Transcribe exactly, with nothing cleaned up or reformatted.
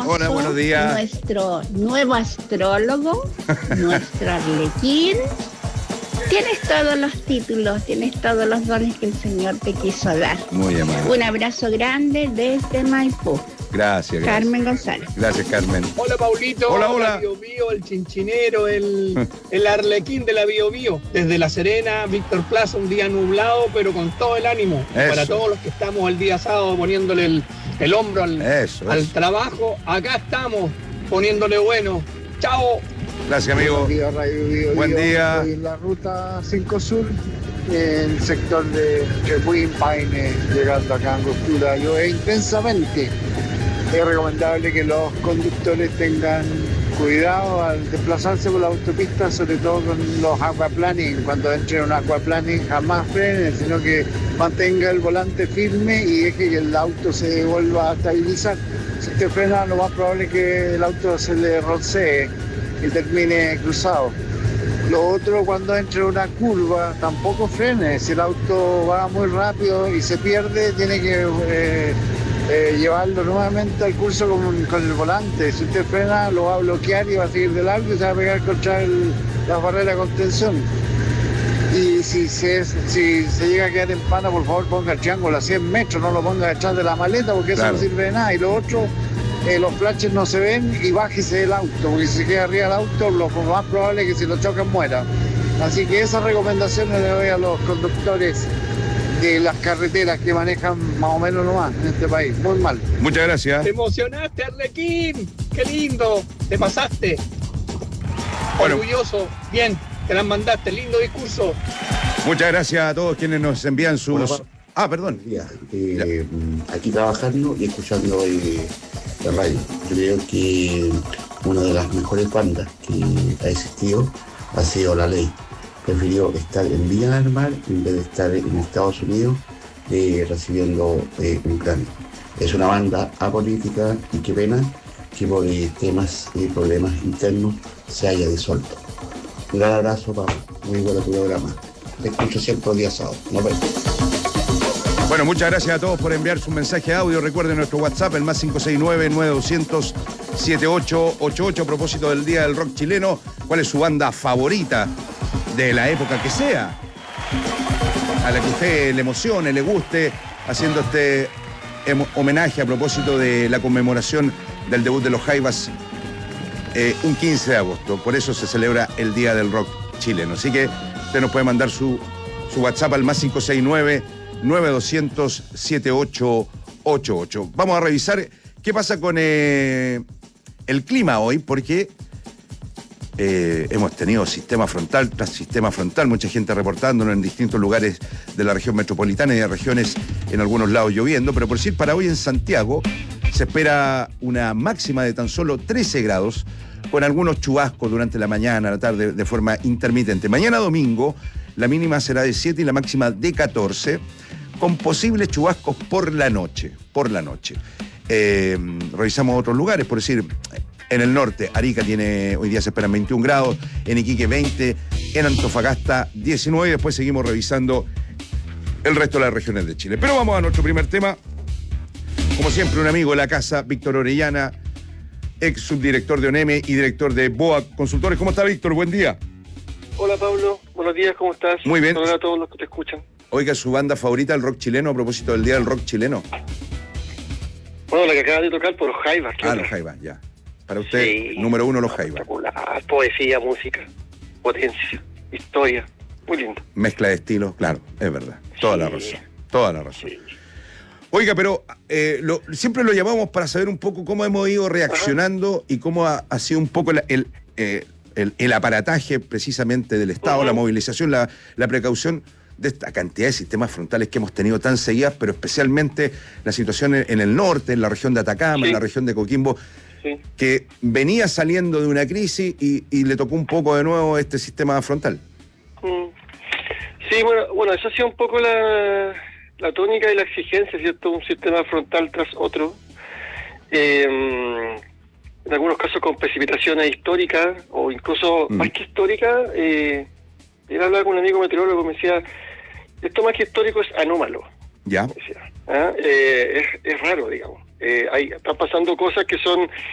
hermoso. Hola, buenos días. Nuestro nuevo astrólogo, nuestro Arlequín. Tienes todos los títulos, tienes todos los dones que el Señor te quiso dar. Muy amable. Un abrazo grande desde Maipú. Gracias, gracias. Carmen González. Gracias, Carmen. Hola, Paulito. Hola, hola. La Bio Bio, el chinchinero, el, el arlequín de la Bio Bio. Desde La Serena, Víctor Plaza, un día nublado, pero con todo el ánimo. Eso. Para todos los que estamos el día sábado poniéndole el, el hombro al, Eso, al eso. trabajo, acá estamos poniéndole bueno. Chao. Gracias, amigo. Buen día, Radio Bio Buen Bio. día. Estoy en la ruta cinco Sur, en el sector de Chebuín, Paine, llegando acá a Angostura. Llueve intensamente. Es recomendable que los conductores tengan cuidado al desplazarse por la autopista, sobre todo con los aquaplaning. Cuando entre en un aquaplaning jamás frenen, sino que mantenga el volante firme y deje que el auto se vuelva a estabilizar. Si usted frena, lo más probable es que el auto se le roncee y termine cruzado. Lo otro, cuando entre en una curva, tampoco frene. Si el auto va muy rápido y se pierde, tiene que eh, eh, llevarlo nuevamente al curso con, con el volante. Si usted frena, lo va a bloquear y va a seguir de largo y se va a pegar contra el, la barrera de contención. Y si se, si se llega a quedar en pana, por favor ponga el triángulo a cien metros, no lo ponga detrás de la maleta porque Claro. eso no sirve de nada. Y lo otro, eh, los flashes no se ven y bájese del auto, porque si se queda arriba del auto, lo más probable es que si lo chocan muera. Así que esas recomendaciones le doy a los conductores de las carreteras que manejan más o menos nomás en este país. Muy mal. Muchas gracias. Te emocionaste, Arlequín. Qué lindo. Te pasaste. Bueno. Orgulloso. Bien. Te las mandaste. Lindo discurso. Muchas gracias a todos quienes nos envían sus... Hola, Pablo. Ah, perdón. Día, eh, aquí trabajando y escuchando eh, la radio. Yo creo que una de las mejores bandas que ha existido ha sido La Ley. Prefirió estar en Villa del Mar en vez de estar en Estados Unidos eh, recibiendo eh, un premio. Es una banda apolítica y qué pena que por eh, temas y problemas internos se haya disuelto. Un gran abrazo, Pablo. Muy bueno tu programa. Te escucho siempre los días sábados. Nos vemos. Bueno, muchas gracias a todos por enviar su mensaje de audio. Recuerden nuestro WhatsApp, el más cinco seis nueve, nueve dos cero cero, siete ocho ocho ocho. A propósito del Día del Rock Chileno, ¿cuál es su banda favorita de la época que sea? A la que usted le emocione, le guste, haciendo este em- homenaje a propósito de la conmemoración del debut de los Jaivas eh, un quince de agosto. Por eso se celebra el Día del Rock Chileno. Así que usted nos puede mandar su, su WhatsApp al más cinco seis nueve, nueve dos cero cero, siete ocho ocho ocho. Vamos a revisar qué pasa con eh, el clima hoy, porque eh, hemos tenido sistema frontal tras sistema frontal, mucha gente reportándolo en distintos lugares de la región metropolitana y de regiones en algunos lados lloviendo, pero por decir, para hoy en Santiago se espera una máxima de tan solo trece grados, con algunos chubascos durante la mañana, la tarde, de forma intermitente. Mañana domingo, la mínima será de siete y la máxima de catorce, con posibles chubascos por la noche, por la noche. Eh, revisamos otros lugares, por decir, en el norte, Arica tiene, hoy día se esperan veintiún grados, en Iquique veinte, en Antofagasta diecinueve, y después seguimos revisando el resto de las regiones de Chile. Pero vamos a nuestro primer tema. Como siempre, un amigo de la casa, Víctor Orellana, ex subdirector de ONEME y director de BOA Consultores. ¿Cómo está, Víctor? Buen día. Hola, Pablo. Buenos días, ¿cómo estás? Muy bien. Hola a todos los que te escuchan. Oiga, su banda favorita, el rock chileno, a propósito del Día del Rock Chileno. Bueno, la que acabas de tocar por los Jaivas. Ah, los Jaivas, ya. Para usted, Sí. número uno, los Jaivas. Espectacular. Poesía, música, potencia, historia. Muy lindo. Mezcla de estilos, claro, es verdad. Toda Sí. la razón. Toda la razón. Sí. Oiga, pero eh, lo, siempre lo llamamos para saber un poco cómo hemos ido reaccionando Ajá. y cómo ha, ha sido un poco la, el, eh, el, el aparataje precisamente del Estado, uh-huh. la movilización, la, la precaución de esta cantidad de sistemas frontales que hemos tenido tan seguidas, pero especialmente la situación en, en el norte, en la región de Atacama, sí. en la región de Coquimbo, sí. que venía saliendo de una crisis y, y le tocó un poco de nuevo este sistema frontal. Mm. Sí, bueno, bueno, eso ha sido un poco la... la tónica y la exigencia, ¿cierto? Un sistema frontal tras otro. Eh, en algunos casos con precipitaciones históricas, o incluso mm. más que históricas. Eh, él hablaba con un amigo meteorólogo, me decía, esto más que histórico es anómalo. Ya. Decía, ¿ah? eh, es, es raro, digamos. Eh, hay, están pasando cosas que son